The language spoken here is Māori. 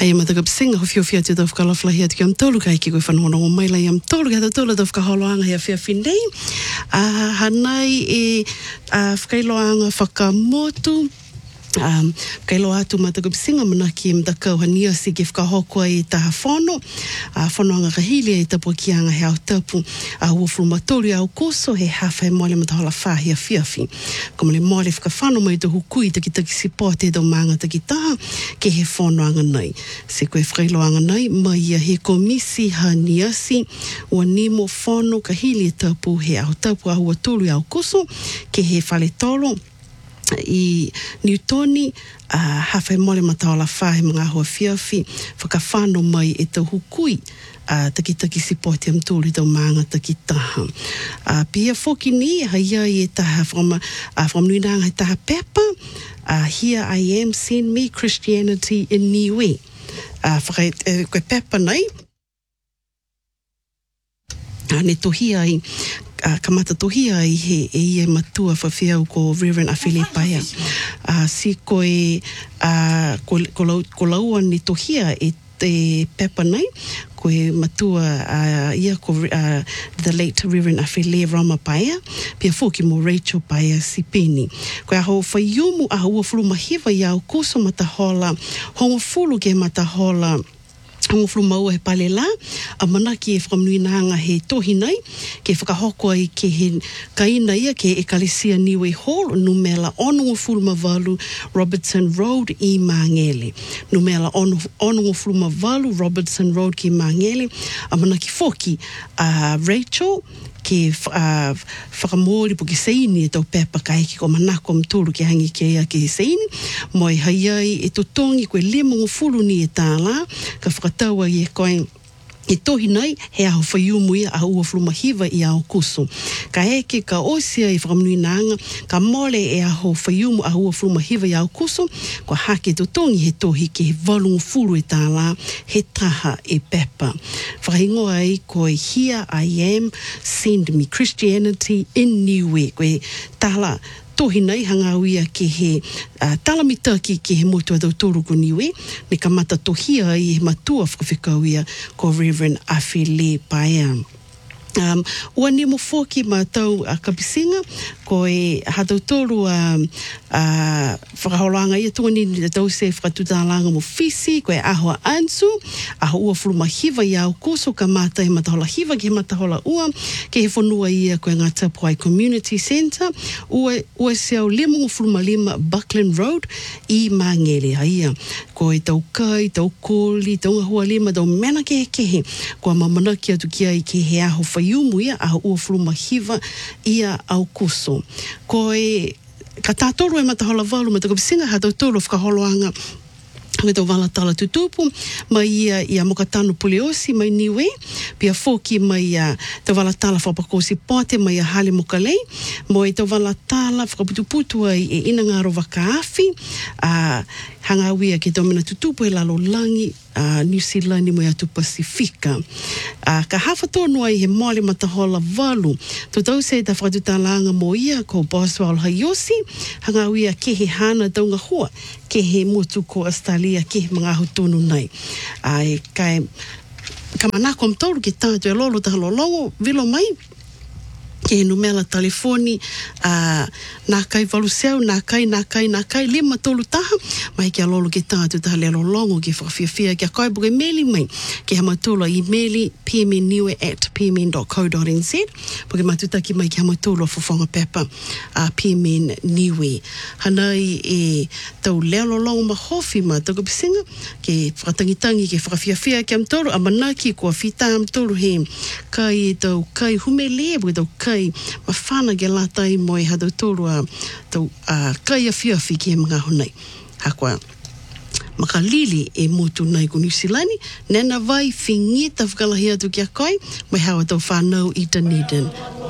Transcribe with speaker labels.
Speaker 1: Hei matagap singa ho fiofia te tau whakalawhalahi atu ki am tolu kai ki koe whanona o maila i am tolu ki tolu tau whakaholoanga hea whia whindei. Hanai e whakailoanga whakamotu. Kailo atu matagap singa mana ki mtakau hania si ki whakahokua i taha whono. Whonoanga kahili e tapu ki anga hea o tapu. Uafuru matolu au koso he hawha e mole matahola whahia whiawhi. Kamale mole whakawhano mai to hukui taki si pote do maanga taki taha ke he whonoanga nei. Se koe whakailoanga nei mai ia he komisi haniasi ua nimo whono kahili e tapu he au tapu ahua tolu au koso ke he whale tolo. I Newtoni hawhai mole mataola whahe mga hua whiawhi whakawhano mai e tau hukui taki sipote am tūli tau maanga taki taha. Pia whoki ni haia i e taha from nuinanga e taha pepa. Here I am, send me Christianity in Niue. Whakai koe pepa nei. Ne tohia ai kamata tohia ai he e matua whawhiau ko Reverend Afili Paia. Si koe ko laua ni tohia e te pepa nei, koe matua ia ko the late Reverend Afili Rama Paia, pia whoki mo Rachel Paia si peni. Koe aho whaiumu a uafuru mahiwa iau kuso matahola, hongo fulu ke matahola, hongo flu maua he pale la, a manaki e whakamuinanga he tohi nei, ke whakahokoa i ke he kaina ia ke Ekalesia Niue Hall, numela ono fulu mavalu Robertson Road i Mangele. Numela ono fulu mavalu Robertson Road ki Mangele, a manaki whoki Rachel, ke whakamori po ki seini e tau pepa kai ki ko manako mtulu ki hangi ke ia ki seini. Moi haiai e totongi koe lima ngofulu ni e tāla, ka whakataua i e koe e tohi nei, he aho whaiumu ia a uafuru mahiwa i ao kusu. Ka eke ka osia i whakamuinanga, ka mole e aho whaiumu a uafuru mahiwa i ao kusu, ko hake totongi he tohi ke he valungu furu e tāla, he taha e pepa. Whakahingoa ai koe Here I am, send me Christianity in Niue. Koe tāla tohi nei hangauia ke he talamitaki ke he motu atau toruku Niue, ne ka mata tohia i he matua whakawhikauia ko Reverend Afili Paia. Ua ni mo whoki ma tau kapisinga, ko e hatau toru whakaholanga ia tuani ni tau se whakatutalanga mo fisi, ko e ahoa ansu, aho ua fulu mahiwa i au koso ka mata he matahola hiwa ki he matahola ua, ke he whanua ia ko e ngā Tapuai Community Centre, ua se au lima mo fulu malima Buckland Road i Mangere haia, ko e tau kai, tau koli, tau ngahua lima, tau mena kehe, ko a mamanaki atu kia i ke he aho whaiumu ia, aho ua fulu mahiwa ia au koso. Ko e ka tātoru e matahola walu, matakapisinga hatau tolu whakaholoanga me tau wala tala tutupu, mai ia mokatano Puleosi, mai Niue, pia whoki mai tau wala tala whapakosi pote, mai hale mokalei, mo e tau wala tala whakaputuputua e inangaro wakaafi, hangawia ke tau mena tutupu e lalo langi, New Zealand mo atu Pasifika. Ka hafa tonu ai he mole matahola walu. Tau se ta whakatutalanga mo ia ko Boswell Hayosi, hangawia ke he hana taunga hoa, ke he motu ko Australia ke he mga hutonu nei. Kai kamanako mtoru ke tātu e lolo taha lolongo, vilo mai, ke he numela telefoni, nā kai waluseu, nā kai, lima tolu taha, mai ke alolo ke tātu taha lelo longo ke whakawhiawhia, ke a kai buke meli mai, ke hamatula i meli pmniue@pmn.co.nz, puke matutaki mai ke hamatula whawhanga pepa PMN Niue. Hanai e tau lelo longo mahofi ma tau kapisinga, ke whakatangitangi ke whakawhiawhia ke amtolu, a manaki kua whita amtolu he kai tau kai humele, puke tau kai mawhana ke latai mo e hatau tolu tau kai a whiawhi ki he mga honei. Hakua makalili e motu nei ko New Zealand, nena vai whingi ta whakalahi atu ki a kai, mai hawa tau whanau i Dunedin.